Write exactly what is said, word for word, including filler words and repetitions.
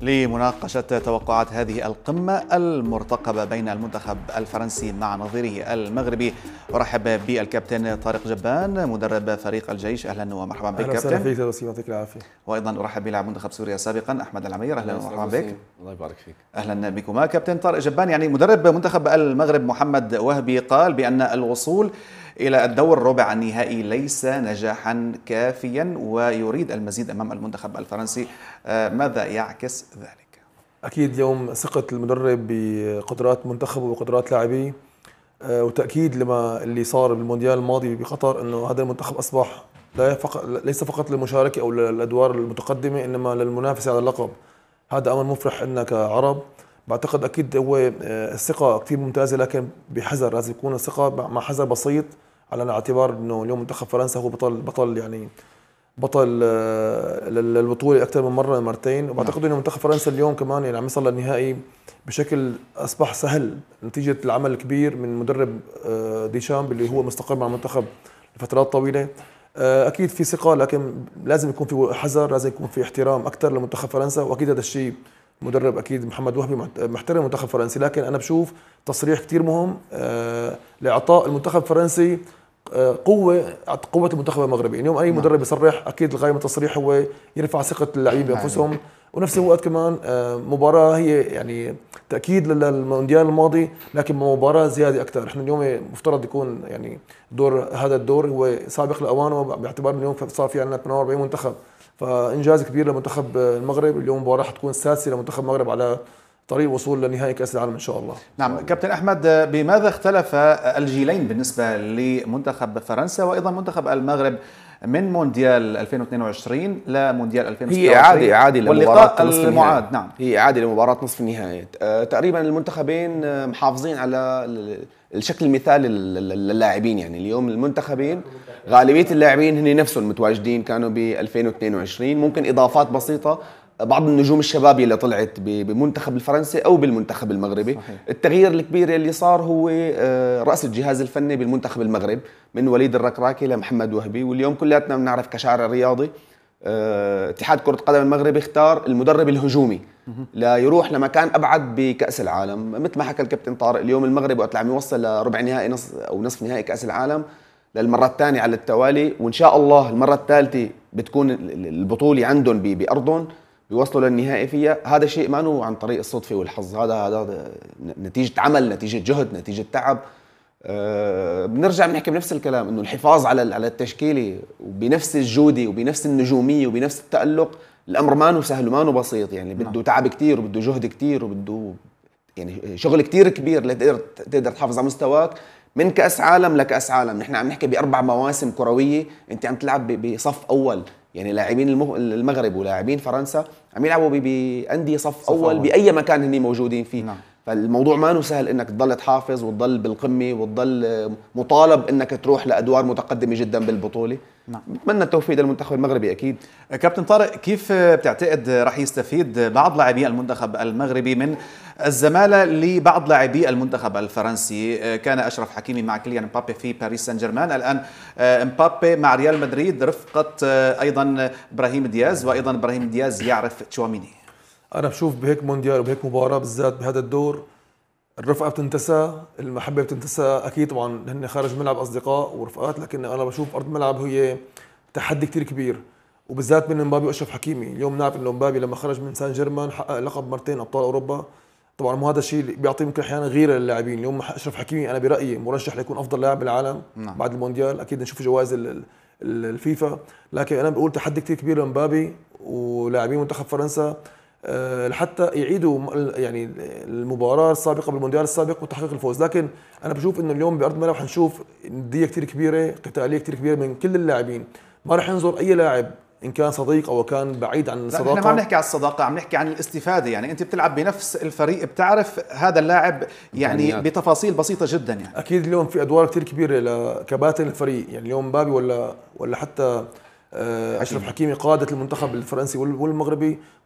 لمناقشة توقعات هذه القمة المرتقبة بين المنتخب الفرنسي مع نظيره المغربي، أرحب بالكابتن طارق جبان مدرب فريق الجيش. أهلا ومرحبا بك كابتن. أهلا وسهلا فيك وسيم، يعطيك العافية. وأيضا أرحب بلاعب منتخب سوريا سابقا أحمد العمير. أهلا ومرحبا بك. الله يبارك فيك. أهلا بكما. كابتن طارق جبان، يعني مدرب منتخب المغرب محمد وهبي قال بأن الوصول إلى الدور ربع النهائي ليس نجاحا كافيا ويريد المزيد أمام المنتخب الفرنسي، ماذا يعكس ذلك؟ أكيد اليوم ثقة المدرب بقدرات منتخبه وقدرات لاعبيه، وتأكيد لما اللي صار بالمونديال الماضي بقطر أنه هذا المنتخب أصبح لا فقط ليس فقط للمشاركة أو للأدوار المتقدمة، إنما للمنافسة على اللقب. هذا أمر مفرح لنا كعرب. بعتقد أكيد هو الثقة كثير ممتازة، لكن بحذر، لازم يكون الثقة مع حذر بسيط، على اعتبار أنه اليوم منتخب فرنسا هو بطل بطل يعني بطل للبطولة أكثر من مرة مرتين. وبعتقد أنه منتخب فرنسا اليوم كمان يعني عم يصل للنهائي بشكل أصبح سهل نتيجة العمل الكبير من مدرب ديشامب اللي هو مستقر مع المنتخب لفترات طويلة. أكيد في ثقة، لكن لازم يكون في حذر، لازم يكون في احترام أكثر لمنتخب فرنسا. وأكيد هذا الشيء مدرب أكيد محمد وهبي محترم منتخب فرنسي، لكن أنا بشوف تصريح كتير مهم لإعطاء المنتخب الفرنسي قوة قوة المنتخب المغربي. اليوم أي مدرب يصرح أكيد الغاية من التصريح هو يرفع ثقة اللاعبين بأنفسهم، ونفس الوقت كمان مباراة هي يعني تأكيد للمونديال الماضي، لكن مباراة زيادة أكثر. إحنا اليوم مفترض يكون يعني دور هذا الدور هو سابق لأوانه، باعتبار اليوم صار في عندنا ثمانية وأربعين منتخب، فإنجاز كبير لمنتخب المغرب. اليوم مباراة حتكون السادسة لمنتخب المغرب على طريق وصول لنهائي كأس العالم إن شاء الله. نعم كابتن أحمد، بماذا اختلف الجيلين بالنسبة لمنتخب فرنسا وأيضا منتخب المغرب من مونديال ألفين واثنين وعشرين لمونديال ألفين وستة وعشرين؟ هي إعادة إعادة لمباراة نصف المعاد. نعم هي إعادة لمباراة نصف النهائي. أه تقريبا المنتخبين محافظين على الشكل المثالي للاعبين. يعني اليوم المنتخبين غالبية اللاعبين هن نفسهم متواجدين كانوا ب ألفين واثنين وعشرين، ممكن إضافات بسيطة بعض النجوم الشباب اللي طلعت بمنتخب الفرنسي او بالمنتخب المغربي. صحيح. التغيير الكبير اللي صار هو راس الجهاز الفني بالمنتخب المغرب من وليد الركراكي لمحمد وهبي. واليوم كلياتنا بنعرف كشارع رياضي اتحاد كرة القدم المغربي اختار المدرب الهجومي ليروح لمكان ابعد بكأس العالم. مثل ما حكى الكابتن طارق، اليوم المغرب وقت عم يوصل لربع نهائي نص او نصف نهائي كأس العالم للمرة الثانية على التوالي، وان شاء الله المرة الثالثة بتكون البطولة عندهم بأرضهم بيوصلوا للنهائي فيها. هذا شيء ما هو عن طريق الصدفة والحظ، هذا هذا نتيجة عمل، نتيجة جهد، نتيجة تعب. أه بنرجع بنحكي بنفس الكلام، انه الحفاظ على على التشكيلة وبنفس الجودة وبنفس النجومية وبنفس التألق، الأمر ما هو سهل وما هو بسيط. يعني بده تعب كتير وبده جهد كتير وبده يعني شغل كتير كبير لتقدر تقدر تحافظ على مستواك من كأس عالم لكأس عالم. نحن عم نحكي بأربع مواسم كروية أنت عم تلعب بصف أول. يعني لاعبين المغرب ولاعبين فرنسا عم يلعبوا بأندية صف أول بأي مكان هني موجودين فيه. نعم. فالموضوع ما هو سهل انك تضل تحافظ وتضل بالقمه وتضل مطالب انك تروح لادوار متقدمه جدا بالبطوله. نعم. بتمنى التوفيق للمنتخب المغربي اكيد. كابتن طارق، كيف بتعتقد راح يستفيد بعض لاعبي المنتخب المغربي من الزماله لبعض لاعبي المنتخب الفرنسي؟ كان اشرف حكيمي مع كيليان مبابي في باريس سان جيرمان، الان مبابي مع ريال مدريد رفقه ايضا ابراهيم دياز، وايضا ابراهيم دياز يعرف تشواميني. أنا بشوف بهيك مونديال وبهيك مباراة بالذات بهذا الدور الرفقة بتنتسى، المحبة بتنتسى. أكيد طبعا هن خارج ملعب أصدقاء ورفقات، لكن أنا بشوف أرض الملعب هي تحدي كتير كبير، وبالذات من مبابي وأشرف حكيمي. اليوم نعرف إنه مبابي لما خرج من سان جيرمان حقق لقب مرتين أبطال أوروبا، طبعا مو هذا الشيء بيعطي ممكن أحيانا غيرة للاعبين. اليوم أشرف حكيمي أنا برأيي مرشح ليكون أفضل لاعب بالعالم. نعم. بعد المونديال أكيد نشوف جوائز الفيفا، لكن أنا بقول تحدي كتير كبير لمبابي ولاعبين منتخب فرنسا لحتى يعيدوا يعني المباراة السابقة بالمونديال السابق وتحقيق الفوز. لكن أنا بشوف إنه اليوم بأرض الملعب حنشوف ندية كتير كبيرة، قتالية كتير كبيرة من كل اللاعبين. ما رح ينظر أي لاعب إن كان صديق أو كان بعيد عن الصداقة. لا، احنا ما عم نحكي عن الصداقة، عم نحكي عن الاستفادة. يعني أنت بتلعب بنفس الفريق، بتعرف هذا اللاعب يعني بتفاصيل بسيطة جدا. يعني أكيد اليوم في أدوار كتير كبيرة لكباتن الفريق. يعني اليوم مبابي ولا ولا حتى أشرف حكيمي قادة المنتخب الفرنسي والمغربي